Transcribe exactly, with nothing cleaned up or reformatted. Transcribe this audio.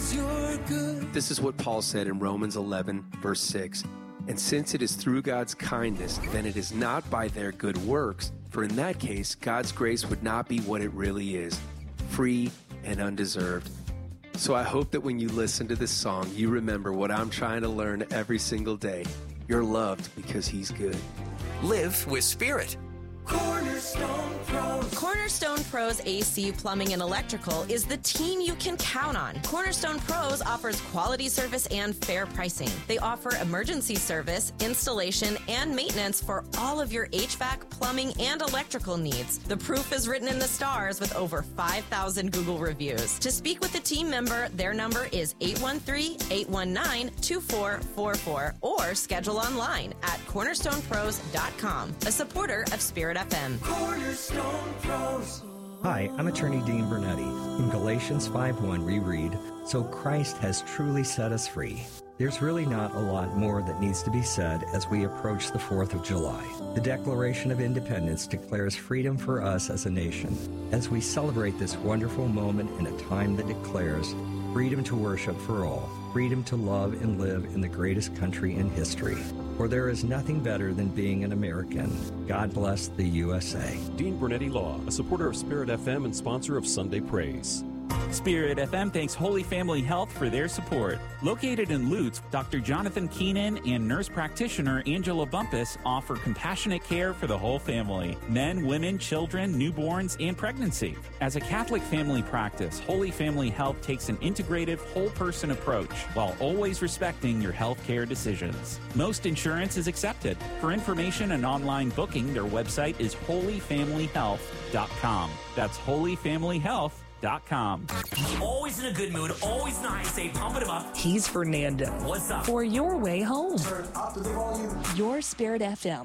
'cause you're good. This is what Paul said in Romans eleven, verse six. And since it is through God's kindness, then it is not by their good works, for in that case, God's grace would not be what it really is, free and undeserved. So I hope that when you listen to this song, you remember what I'm trying to learn every single day. You're loved because He's good. Live with Spirit. Cornerstone Pros. Cornerstone Pros A C Plumbing and Electrical is the team you can count on. Cornerstone Pros offers quality service and fair pricing. They offer emergency service, installation, and maintenance for all of your H V A C, plumbing, and electrical needs. The proof is written in the stars with over five thousand Google reviews. To speak with a team member, their number is eight one three, eight one nine, two four four four or schedule online at cornerstone pros dot com, a supporter of Spirit F M. Cornerstone Pros. Hi, I'm attorney Dean Bernetti. In Galatians five one, we read, "So Christ has truly set us free." There's really not a lot more that needs to be said as we approach the fourth of July. The Declaration of Independence declares freedom for us as a nation. As we celebrate this wonderful moment in a time that declares freedom to worship for all, freedom to love and live in the greatest country in history. For there is nothing better than being an American. God bless the U S A. Dean Bernetti Law, a supporter of Spirit F M and sponsor of Sunday Praise. Spirit F M thanks Holy Family Health for their support. Located in Lutz, Doctor Jonathan Keenan and nurse practitioner Angela Bumpus offer compassionate care for the whole family. Men, women, children, newborns, and pregnancy. As a Catholic family practice, Holy Family Health takes an integrative, whole-person approach while always respecting your health care decisions. Most insurance is accepted. For information and online booking, their website is holy family health dot com. That's holy family health dot com. Always in a good mood, always nice, say pumping him up. He's Fernando. What's up? For your way home. Turn up the volume. Your Spirit F M.